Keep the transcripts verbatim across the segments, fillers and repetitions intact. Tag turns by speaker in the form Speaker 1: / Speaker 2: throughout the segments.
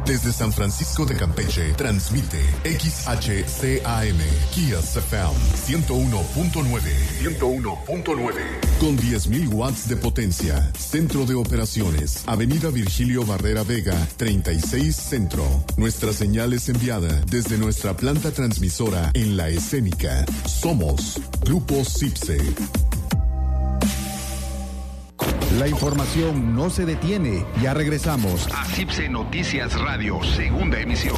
Speaker 1: Desde San Francisco de Campeche, transmite X H C A M, Kias F M, ciento uno punto nueve. ciento uno punto nueve. Con diez mil watts de potencia. Centro de operaciones. Avenida Virgilio Barrera Vega, treinta y seis Centro. Nuestra señal es enviada desde nuestra planta transmisora en La Escénica. Somos Grupo CIPSE.
Speaker 2: La información no se detiene. Ya regresamos
Speaker 3: a CIPSE Noticias Radio, segunda emisión.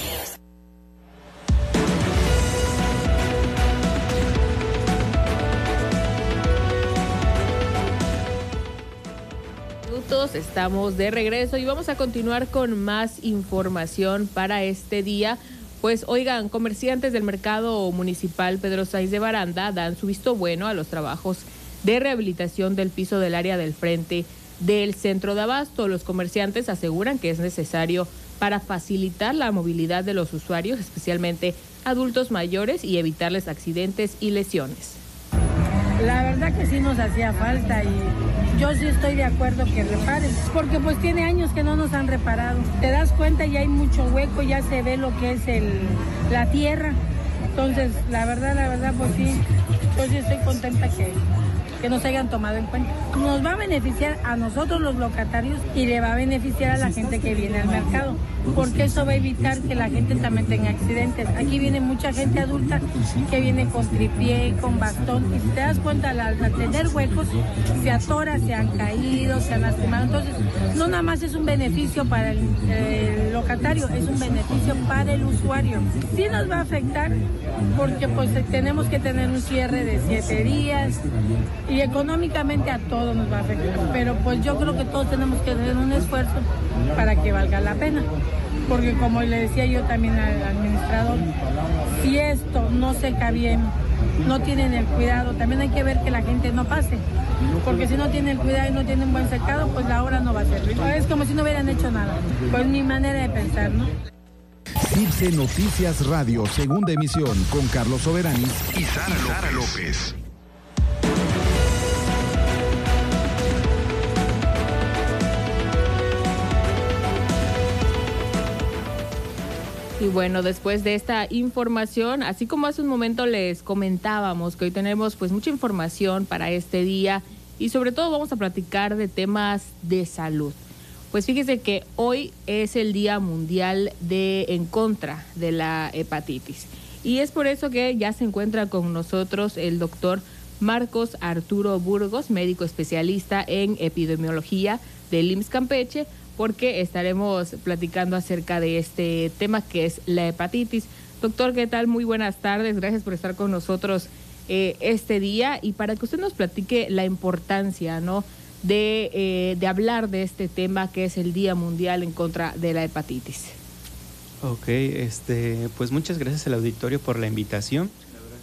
Speaker 4: Estamos de regreso y vamos a continuar con más información para este día. Pues oigan, comerciantes del mercado municipal Pedro Sáenz de Baranda dan su visto bueno a los trabajos de rehabilitación del piso del área del frente del centro de abasto. Los comerciantes aseguran que es necesario para facilitar la movilidad de los usuarios, especialmente adultos mayores, y evitarles accidentes y lesiones.
Speaker 5: La verdad que sí nos hacía falta y yo sí estoy de acuerdo que reparen, porque pues tiene años que no nos han reparado. Te das cuenta, ya hay mucho hueco, ya se ve lo que es el, la tierra. Entonces, la verdad, la verdad, pues sí, yo sí estoy contenta que, que nos hayan tomado en cuenta. Nos va a beneficiar a nosotros los locatarios y le va a beneficiar a la gente que viene al mercado, porque eso va a evitar que la gente también tenga accidentes. Aquí viene mucha gente adulta que viene con tripié, con bastón, y si te das cuenta, al, al tener huecos, se atora, se han caído, se han lastimado. Entonces, no nada más es un beneficio para el, el locatario, es un beneficio para el usuario. Sí nos va a afectar, porque pues tenemos que tener un cierre de siete días, y económicamente a todos nos va a afectar, pero pues yo creo que todos tenemos que hacer un esfuerzo para que valga la pena, porque como le decía yo también al administrador, si esto no seca bien, no tienen el cuidado, también hay que ver que la gente no pase, porque si no tienen el cuidado y no tienen buen secado, pues la obra no va a servir. Es como si no hubieran hecho nada, pues mi manera de pensar, ¿no?
Speaker 2: CIPSE Noticias Radio, segunda emisión, con Carlos Soberanis
Speaker 3: y Sara López. Sara López.
Speaker 4: Y bueno, después de esta información, así como hace un momento les comentábamos que hoy tenemos pues mucha información para este día y sobre todo vamos a platicar de temas de salud. Pues fíjese que hoy es el Día Mundial de en contra de la hepatitis y es por eso que ya se encuentra con nosotros el doctor Marcos Arturo Burgos, médico especialista en epidemiología del I M S S Campeche, porque estaremos platicando acerca de este tema que es la hepatitis. Doctor, ¿qué tal? Muy buenas tardes, gracias por estar con nosotros eh, este día y para que usted nos platique la importancia, ¿no?, de, eh, de hablar de este tema que es el Día Mundial en contra de la hepatitis.
Speaker 6: Ok, este, pues muchas gracias al auditorio por la invitación.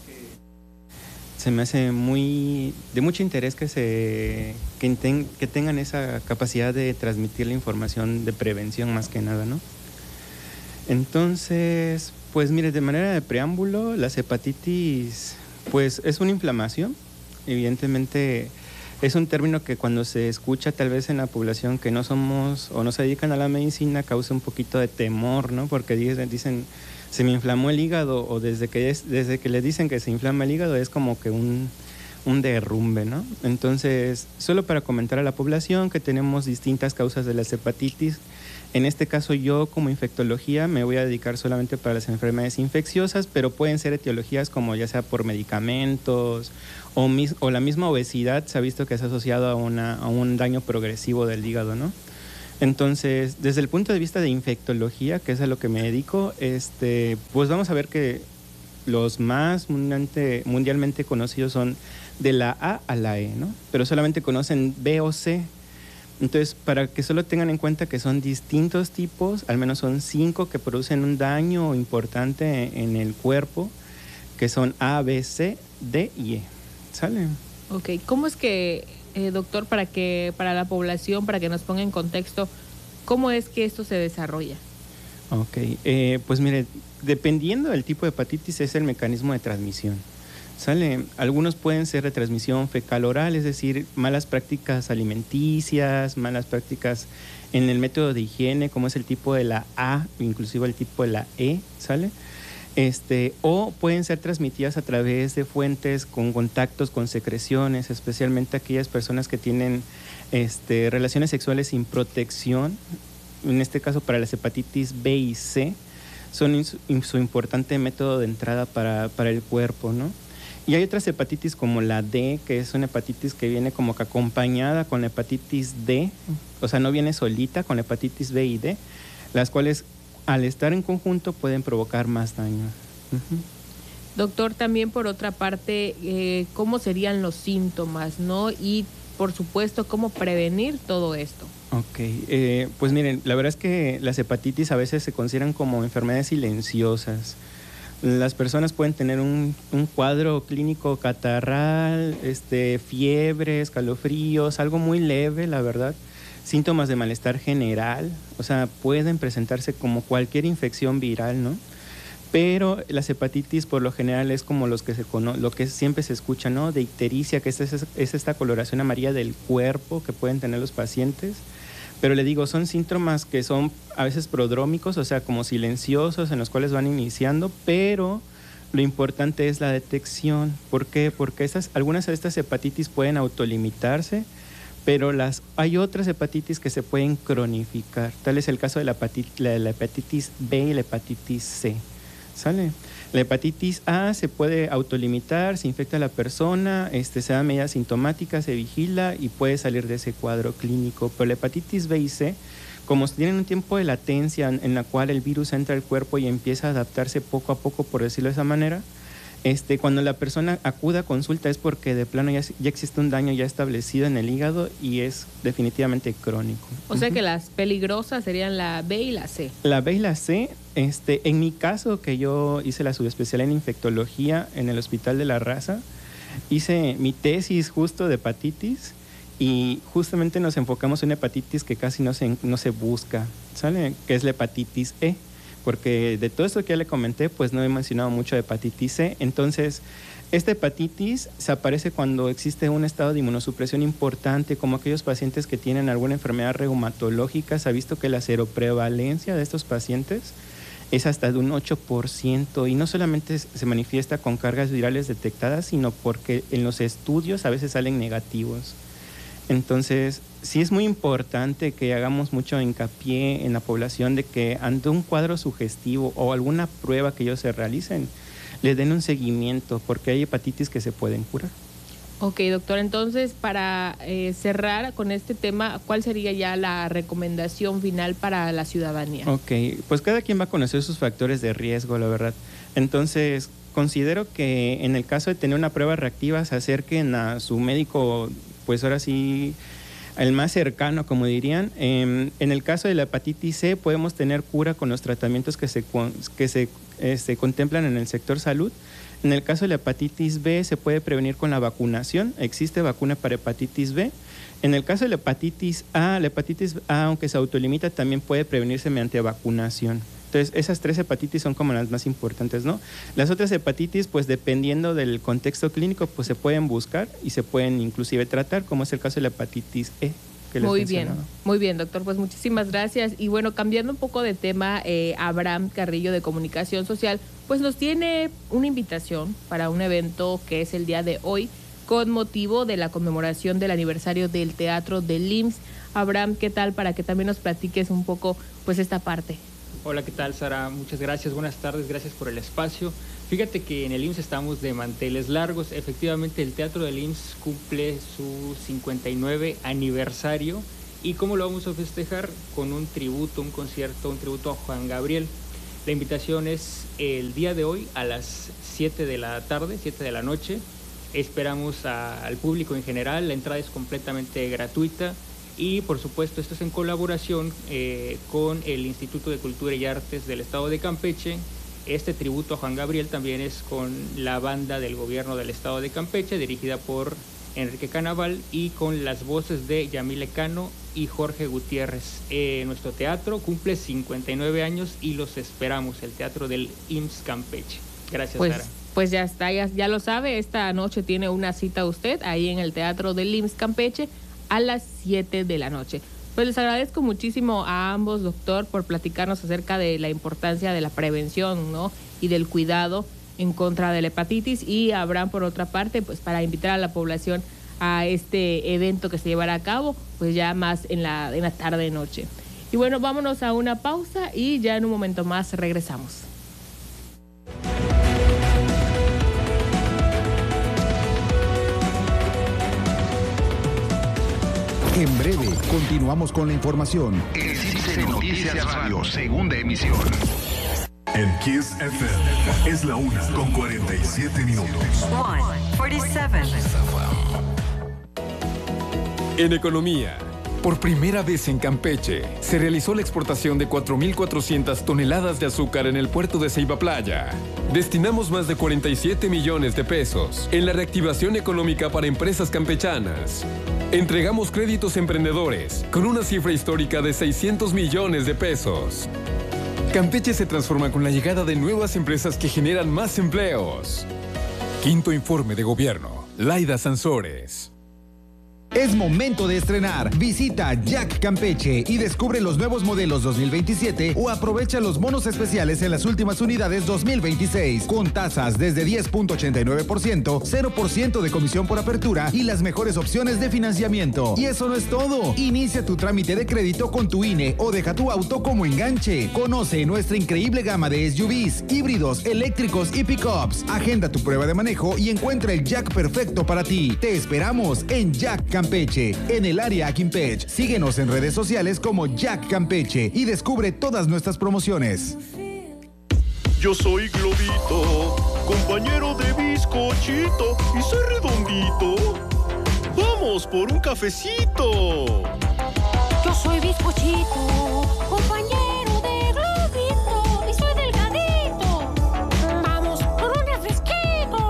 Speaker 6: Se me hace muy de mucho interés que se que, ten, que tengan esa capacidad de transmitir la información de prevención más que nada, ¿no? Entonces, pues mire, de manera de preámbulo, las hepatitis, pues es una inflamación. Evidentemente es un término que cuando se escucha tal vez en la población que no somos o no se dedican a la medicina causa un poquito de temor, ¿no? Porque dicen, dicen se me inflamó el hígado, o desde que es, desde que le dicen que se inflama el hígado es como que un, un derrumbe, ¿no? Entonces, solo para comentar a la población que tenemos distintas causas de las hepatitis. En este caso yo como infectología me voy a dedicar solamente para las enfermedades infecciosas, pero pueden ser etiologías como ya sea por medicamentos o, mis, o la misma obesidad se ha visto que es asociado a, una, a un daño progresivo del hígado, ¿no? Entonces, desde el punto de vista de infectología, que es a lo que me dedico, este, pues vamos a ver que los más mundialmente, mundialmente conocidos son de la A a la E, ¿no? Pero solamente conocen B o C. Entonces, para que solo tengan en cuenta que son distintos tipos, al menos son cinco que producen un daño importante en el cuerpo, que son A, B, C, D y E. ¿Sale?
Speaker 4: Ok, ¿cómo es que, eh, doctor, para que para la población, para que nos ponga en contexto, cómo es que esto se desarrolla? Ok,
Speaker 6: eh, pues mire, dependiendo del tipo de hepatitis es el mecanismo de transmisión. ¿Sale? Algunos pueden ser de transmisión fecal-oral, es decir, malas prácticas alimenticias, malas prácticas en el método de higiene, como es el tipo de la A, inclusive el tipo de la E, ¿sale? Este, o pueden ser transmitidas a través de fuentes con contactos con secreciones, especialmente aquellas personas que tienen este, relaciones sexuales sin protección, en este caso para las hepatitis B y C, son su, su importante método de entrada para, para el cuerpo, ¿no? Y hay otras hepatitis como la D, que es una hepatitis que viene como que acompañada con la hepatitis D, o sea, no viene solita con la hepatitis B y D, las cuales al estar en conjunto pueden provocar más daño. Uh-huh.
Speaker 4: Doctor, también por otra parte, eh, ¿cómo serían los síntomas, no? Y por supuesto, ¿cómo prevenir todo esto?
Speaker 6: Ok, eh, pues miren, la verdad es que las hepatitis a veces se consideran como enfermedades silenciosas. Las personas pueden tener un, un cuadro clínico catarral, este, fiebre, escalofríos, algo muy leve, la verdad. Síntomas de malestar general, o sea, pueden presentarse como cualquier infección viral, ¿no? Pero las hepatitis por lo general es como los que se cono- lo que siempre se escucha, ¿no? De ictericia, que es, es, es esta coloración amarilla del cuerpo que pueden tener los pacientes. Pero le digo, son síntomas que son a veces prodrómicos, o sea, como silenciosos, en los cuales van iniciando, pero lo importante es la detección. ¿Por ququé? Porque esas, algunas de estas hepatitis pueden autolimitarse, pero las, hay otras hepatitis que se pueden cronificar. Tal es el caso de la hepatitis, la, la hepatitis B y la hepatitis C. ¿Sale? La hepatitis A se puede autolimitar, se infecta a la persona, este, se da medida sintomática, se vigila y puede salir de ese cuadro clínico. Pero la hepatitis B y C, como tienen un tiempo de latencia en la cual el virus entra al cuerpo y empieza a adaptarse poco a poco, por decirlo de esa manera, este, cuando la persona acude a consulta es porque de plano ya, ya existe un daño ya establecido en el hígado y es definitivamente crónico.
Speaker 4: O sea
Speaker 6: uh-huh.
Speaker 4: que las peligrosas serían la B y la C.
Speaker 6: La B y la C, este, en mi caso, que yo hice la subespecialidad en infectología en el Hospital de la Raza, hice mi tesis justo de hepatitis y justamente nos enfocamos en una hepatitis que casi no se, no se busca, ¿sale? Que es la hepatitis E. Porque de todo esto que ya le comenté, pues no he mencionado mucho de hepatitis C. Entonces, esta hepatitis se aparece cuando existe un estado de inmunosupresión importante, como aquellos pacientes que tienen alguna enfermedad reumatológica. Se ha visto que la seroprevalencia de estos pacientes es hasta de un ocho por ciento y no solamente se manifiesta con cargas virales detectadas, sino porque en los estudios a veces salen negativos. Entonces, sí es muy importante que hagamos mucho hincapié en la población de que ante un cuadro sugestivo o alguna prueba que ellos se realicen, le den un seguimiento, porque hay hepatitis que se pueden curar.
Speaker 4: Ok, doctor, entonces para eh, cerrar con este tema, ¿cuál sería ya la recomendación final para la ciudadanía?
Speaker 6: Ok, pues cada quien va a conocer sus factores de riesgo, la verdad. Entonces, considero que en el caso de tener una prueba reactiva, se acerquen a su médico, pues ahora sí, el más cercano, como dirían. Eh, en el caso de la hepatitis C, podemos tener cura con los tratamientos que se, que se este, contemplan en el sector salud. En el caso de la hepatitis B, se puede prevenir con la vacunación. Existe vacuna para hepatitis B. En el caso de la hepatitis A, la hepatitis A, aunque se autolimita, también puede prevenirse mediante vacunación. Entonces, esas tres hepatitis son como las más importantes, ¿no? Las otras hepatitis, pues dependiendo del contexto clínico, pues se pueden buscar y se pueden inclusive tratar, como es el caso de la hepatitis E. Que les
Speaker 4: muy bien,
Speaker 6: mencionaba.
Speaker 4: muy bien, doctor. Pues muchísimas gracias. Y bueno, cambiando un poco de tema, eh, Abraham Carrillo de Comunicación Social, pues nos tiene una invitación para un evento que es el día de hoy, con motivo de la conmemoración del aniversario del Teatro del I M S S. Abraham, ¿qué tal? Para que también nos platiques un poco, pues, esta parte.
Speaker 7: Hola, ¿qué tal, Sara? Muchas gracias, buenas tardes, gracias por el espacio. Fíjate que en el I M S S estamos de manteles largos. Efectivamente, el Teatro del I M S S cumple su cincuenta y nueve aniversario. ¿Y cómo lo vamos a festejar? Con un tributo, un concierto, un tributo a Juan Gabriel. La invitación es el día de hoy a las siete de la tarde, siete de la noche. Esperamos a, al público en general, la entrada es completamente gratuita. Y por supuesto esto es en colaboración eh, con el Instituto de Cultura y Artes del Estado de Campeche. Este tributo a Juan Gabriel también es con la banda del gobierno del Estado de Campeche, dirigida por Enrique Canaval, y con las voces de Yamile Cano y Jorge Gutiérrez. Eh, nuestro teatro cumple cincuenta y nueve años y los esperamos, el Teatro del I M S S Campeche. Gracias,
Speaker 4: pues,
Speaker 7: Sara.
Speaker 4: pues ya está, ya, ya lo sabe, esta noche tiene una cita usted ahí en el Teatro del I M S S Campeche a las siete de la noche. Pues les agradezco muchísimo a ambos, doctor, por platicarnos acerca de la importancia de la prevención, ¿no? Y del cuidado en contra de la hepatitis, y a Abraham, por otra parte, pues para invitar a la población a este evento que se llevará a cabo, pues ya más en la, en la tarde-noche. Y bueno, vámonos a una pausa y ya en un momento más regresamos.
Speaker 2: En breve, continuamos con la información.
Speaker 3: El C Noticias Radio, segunda emisión.
Speaker 1: En Kiss F M es la una con cuarenta y siete minutos.
Speaker 8: one forty-seven.
Speaker 9: En economía, por primera vez en Campeche, se realizó la exportación de cuatro mil cuatrocientas toneladas de azúcar en el puerto de Ceiba Playa. Destinamos más de cuarenta y siete millones de pesos en la reactivación económica para empresas campechanas. Entregamos créditos a emprendedores con una cifra histórica de seiscientos millones de pesos. Campeche se transforma con la llegada de nuevas empresas que generan más empleos. Quinto informe de gobierno. Laida Sansores.
Speaker 2: Es momento de estrenar. Visita Jack Campeche y descubre los nuevos modelos dos mil veintisiete o aprovecha los bonos especiales en las últimas unidades dos mil veintiséis con tasas desde diez punto ochenta y nueve por ciento, cero por ciento de comisión por apertura y las mejores opciones de financiamiento. Y eso no es todo. Inicia tu trámite de crédito con tu I N E o deja tu auto como enganche. Conoce nuestra increíble gama de S U Vs, híbridos, eléctricos y pickups. Agenda tu prueba de manejo y encuentra el Jack perfecto para ti. Te esperamos en Jack Campeche. Campeche, en el área Quimpech. Síguenos en redes sociales como Jack Campeche y descubre todas nuestras promociones.
Speaker 10: Yo soy Globito, compañero de bizcochito y soy redondito. Vamos por un cafecito.
Speaker 8: Yo soy bizcochito,